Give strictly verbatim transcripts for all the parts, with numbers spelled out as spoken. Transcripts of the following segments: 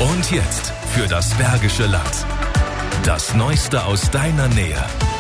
Und jetzt für das Bergische Land. Das Neueste aus deiner Nähe.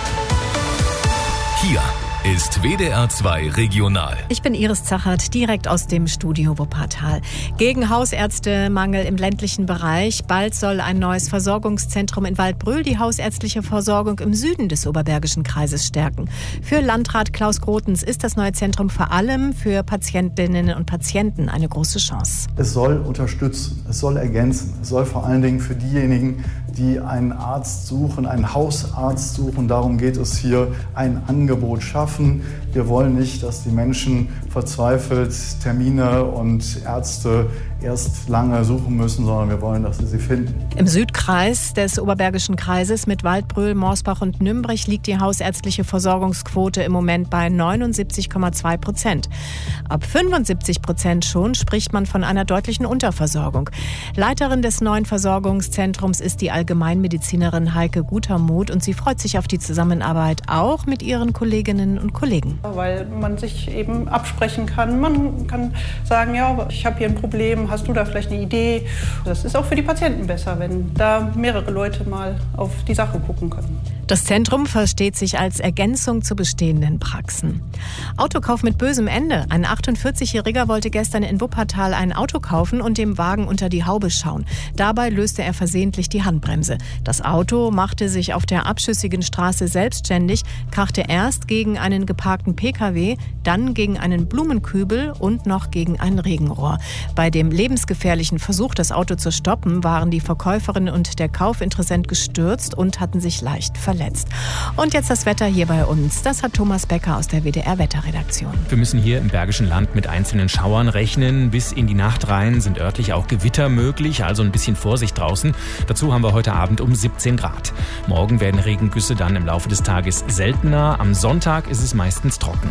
Hier ist W D R zwei Regional. Ich bin Iris Zachert, direkt aus dem Studio Wuppertal. Gegen Hausärztemangel im ländlichen Bereich. Bald soll ein neues Versorgungszentrum in Waldbröl die hausärztliche Versorgung im Süden des Oberbergischen Kreises stärken. Für Landrat Klaus Grotens ist das neue Zentrum vor allem für Patientinnen und Patienten eine große Chance. Es soll unterstützen, es soll ergänzen. Es soll vor allen Dingen für diejenigen, die einen Arzt suchen, einen Hausarzt suchen, darum geht es hier, ein Angebot schaffen. Wir wollen nicht, dass die Menschen verzweifelt Termine und Ärzte erst lange suchen müssen, sondern wir wollen, dass sie sie finden. Im Südkreis des Oberbergischen Kreises mit Waldbröl, Morsbach und Nümbrich liegt die hausärztliche Versorgungsquote im Moment bei neunundsiebzig Komma zwei Prozent. Ab fünfundsiebzig Prozent schon spricht man von einer deutlichen Unterversorgung. Leiterin des neuen Versorgungszentrums ist die Allgemeinmedizinerin Heike Gutermuth und sie freut sich auf die Zusammenarbeit auch mit ihren Kolleginnen und Kollegen. Weil man sich eben absprechen kann. Man kann sagen, ja, ich habe hier ein Problem, hast du da vielleicht eine Idee? Das ist auch für die Patienten besser, wenn da mehrere Leute mal auf die Sache gucken können. Das Zentrum versteht sich als Ergänzung zu bestehenden Praxen. Autokauf mit bösem Ende. Ein achtundvierzigjähriger wollte gestern in Wuppertal ein Auto kaufen und dem Wagen unter die Haube schauen. Dabei löste er versehentlich die Handbremse. Das Auto machte sich auf der abschüssigen Straße selbstständig, krachte erst gegen einen geparkten P K W, dann gegen einen Blumenkübel und noch gegen ein Regenrohr. Bei dem lebensgefährlichen Versuch, das Auto zu stoppen, waren die Verkäuferin und der Kaufinteressent gestürzt und hatten sich leicht verletzt. Und jetzt das Wetter hier bei uns. Das hat Thomas Becker aus der W D R-Wetterredaktion. Wir müssen hier im Bergischen Land mit einzelnen Schauern rechnen. Bis in die Nacht rein sind örtlich auch Gewitter möglich, also ein bisschen Vorsicht draußen. Dazu haben wir heute Abend um siebzehn Grad. Morgen werden Regengüsse dann im Laufe des Tages seltener. Am Sonntag ist es meistens trocken.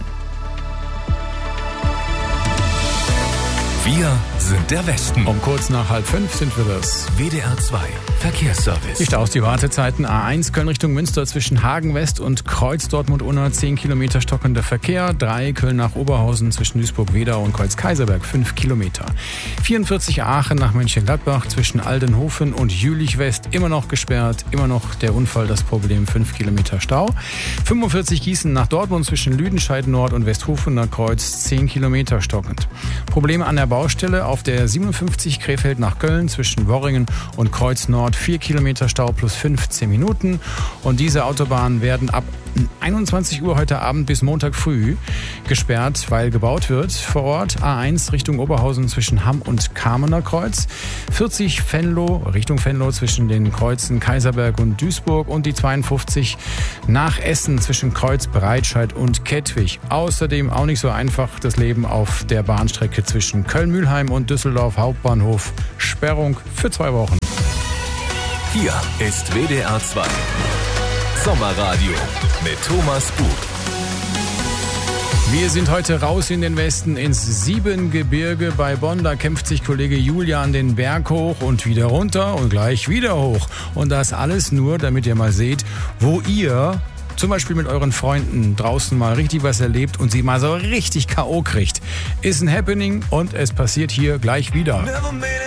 Wir sind der Westen. Um kurz nach halb fünf sind wir das. W D R zwei Verkehrsservice. Die Staus, die Wartezeiten. A eins Köln Richtung Münster zwischen Hagen West und Kreuz Dortmund-Unna zehn Kilometer stockender Verkehr. drei Köln nach Oberhausen zwischen Duisburg-Wedau und Kreuz-Kaiserberg fünf Kilometer. vierundvierzig Aachen nach Mönchengladbach zwischen Aldenhofen und Jülich West immer noch gesperrt. Immer noch der Unfall, das Problem, fünf Kilometer Stau. fünfundvierzig Gießen nach Dortmund zwischen Lüdenscheid Nord und Westhofener Kreuz zehn Kilometer stockend. Probleme an der Baustelle auf der siebenundfünfzig Krefeld nach Köln zwischen Worringen und Kreuz Nord vier Kilometer Stau plus fünfzehn Minuten. Und diese Autobahnen werden ab einundzwanzig Uhr heute Abend bis Montag früh gesperrt, weil gebaut wird. Vor Ort A eins Richtung Oberhausen zwischen Hamm und Kamener Kreuz. vierzig Venlo Richtung Venlo zwischen den Kreuzen Kaiserberg und Duisburg und die zweiundfünfzig nach Essen zwischen Kreuz Breitscheid und Kettwig. Außerdem auch nicht so einfach das Leben auf der Bahnstrecke zwischen Köln-Mühlheim und Düsseldorf Hauptbahnhof. Sperrung für zwei Wochen. Hier ist W D R zwei Sommerradio mit Thomas Bug. Wir sind heute raus in den Westen ins Siebengebirge bei Bonn. Da kämpft sich Kollege Julian den Berg hoch und wieder runter und gleich wieder hoch. Und das alles nur, damit ihr mal seht, wo ihr zum Beispiel mit euren Freunden draußen mal richtig was erlebt und sie mal so richtig K O kriegt. Ist ein Happening und es passiert hier gleich wieder.